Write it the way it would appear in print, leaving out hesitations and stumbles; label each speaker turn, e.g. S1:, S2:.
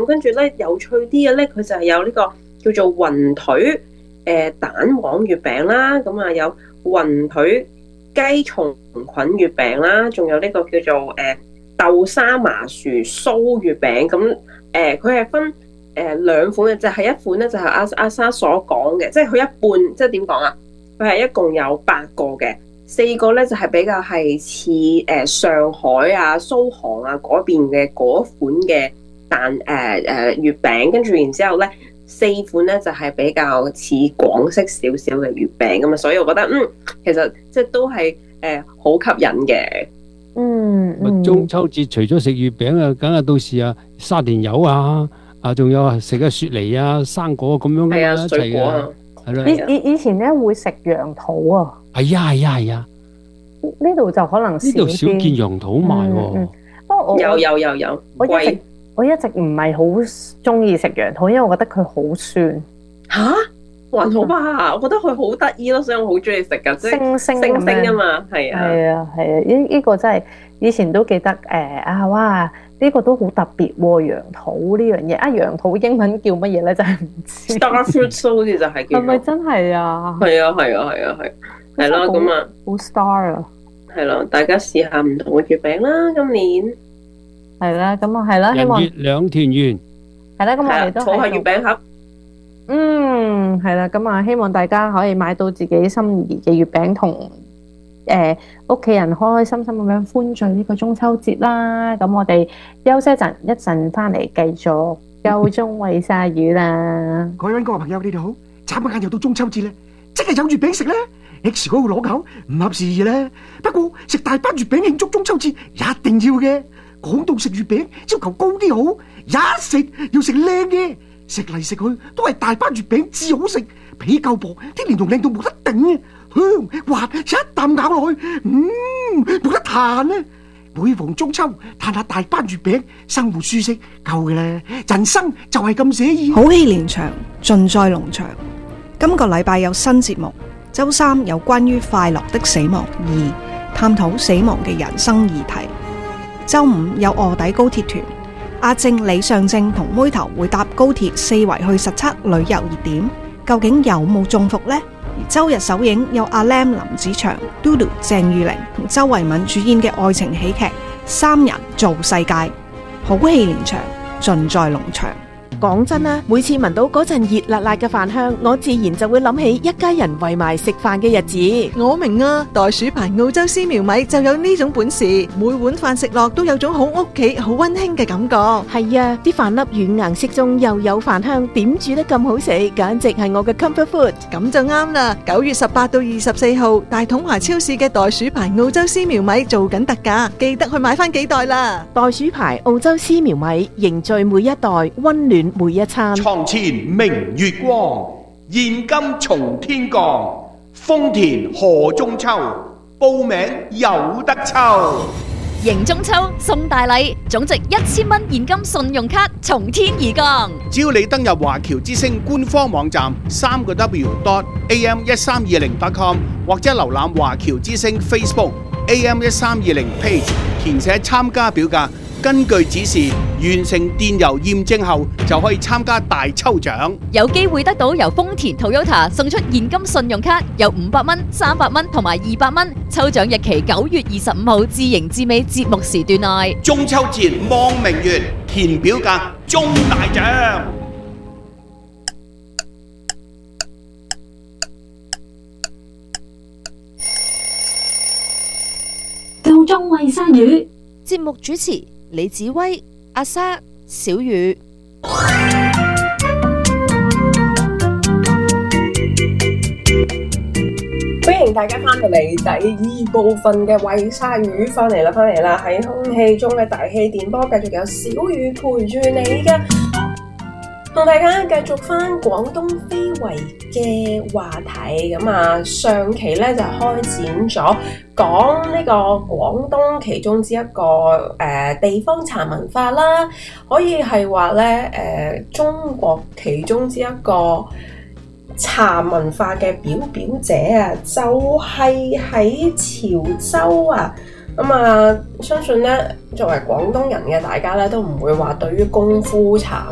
S1: 咁跟住咧有趣啲嘅咧，佢就係有呢個叫做雲腿蛋黃月餅啦，咁啊有雲腿雞松菌月餅啦，仲有呢個叫做豆沙麻薯酥月餅。咁佢係分兩款嘅，就係一款咧就係阿莎所講嘅，即係佢一半，即係點講啊？佢係一共有8個嘅，4個咧就係比較係似上海啊、蘇杭啊嗰邊嘅嗰款嘅月餅，跟住然之後咧4款咧就係比較似廣式少少嘅月餅咁啊，所以我覺得其實即係都係好吸引嘅。
S2: 中秋節除咗食月餅啊，梗係到時啊沙田柚啊，仲有食下雪梨啊、生果咁樣嘅嘛，
S1: 水果啊，
S2: 係咯。
S3: 以前咧會食楊桃啊，
S2: 係啊，
S3: 呢度就可能
S2: 呢度少見楊桃賣喎。
S3: 不過
S1: 有，
S3: 我一直唔係好中意食楊桃，因為我覺得佢好酸。
S1: 吓？還好吧，我覺得佢好得意咯，所以我好中意食噶，即係星星啊嘛，係啊，
S3: 呢個真係以前都記得哇！呢個都好特別喎，楊桃呢樣嘢楊桃英文叫乜嘢咧？真係唔知。
S1: Star fruit 好似就係叫。
S3: 係咪真係啊？
S1: 係咯，咁啊，
S3: 好 star 啊！
S1: 係咯，大家試下唔同嘅月餅啦，今年。
S3: 係啦，咁啊係啦，希望
S2: 人月兩團圓。
S3: 係啦，咁我哋都
S1: 儲下月餅盒。
S3: 係啦，咁啊希望大家可以買到自己心儀嘅月餅，同屋企人開開心心咁樣歡聚呢個中秋節啦。咁我哋休息一陣翻嚟繼續夠鐘餵鯊魚啦。
S4: 各位朋友，你哋好！眨下眼又到中秋節咧，真係有月餅食咧。X 哥會攞口唔合時宜咧，不過食大班月餅慶祝中秋節一定要嘅。講到食月餅，要求高啲好，一食要食靚嘅。食嚟食去都係大班月餅至好食，皮夠薄，啲蓮蓉靚到冇得頂啊，香滑，一啖咬落去，冇得彈啊！每逢中秋，嘆下大班月餅，生活舒適夠嘅啦。人生就係咁寫意。
S5: 好戲連場，盡在農場。今個禮拜有新節目，周三有關於快樂的死亡2，探討死亡嘅人生議題。周五有臥底高鐵團。阿正、李尚正同妹頭會搭高鐵4圍去實測旅遊熱點，究竟有冇中伏呢？而周日首映有阿 Lam 林子祥、Dodo 鄭裕玲同周慧敏主演嘅愛情喜劇《三人造世界》，好戲連場，盡在農場。
S6: 講真啦，每次聞到嗰陣熱辣辣嘅飯香，我自然就會諗起一家人圍埋食飯嘅日子。
S7: 我明啊，袋鼠牌澳洲絲苗米就有呢種本事，每碗飯食落都有種好屋企、好溫馨嘅感覺。
S6: 係啊，啲飯粒軟硬適中，又有飯香，點煮得咁好食，簡直係我嘅 comfort food。
S7: 咁就啱啦！9月18到24號，大統華超市嘅袋鼠牌澳洲絲苗米做緊特價，記得去買翻幾袋啦！
S6: 袋鼠牌澳洲絲苗米，凝聚每一代，溫暖每一餐。
S8: 床前明月光，現金從天降，豐田賀中秋，報名有得抽。
S9: 迎中秋送大禮，總值1000蚊現金信用卡從天而降。
S8: 只要你登入華僑之星官方網站3w.am1320.com 或者瀏覽華僑之星 Facebook AM1320 page， 填寫參加表格，根據指示完成電郵驗證後，就可以參加大抽獎，
S9: 有機會得到由豐田 Toyota 送出現金信用卡，有500蚊、300蚊同埋200蚊。抽獎日期9月25號至迎至尾節目時段內。
S8: 中秋節望明月，填表格中大獎。
S10: 夠鐘餵鯊魚。
S6: 節目主持李子威、阿莎、小雨。
S1: 歡迎大家翻到嚟第2部分嘅餵鯊魚，翻嚟啦！喺空氣中嘅大氣電波，繼續有小雨陪住你噶，同大家繼續翻廣東非遺嘅話題。咁啊，上期咧就開展咗講呢個廣東其中之一個地方茶文化啦，可以係話咧中國其中之一個茶文化嘅表者啊，就係喺潮州啊。咁啊，相信咧作為廣東人嘅大家咧，都唔會話對於功夫茶